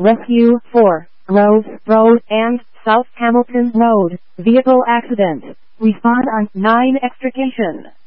Rescue 4, Grove Road and South Hamilton Road, vehicle accident. Respond on 9 extrication.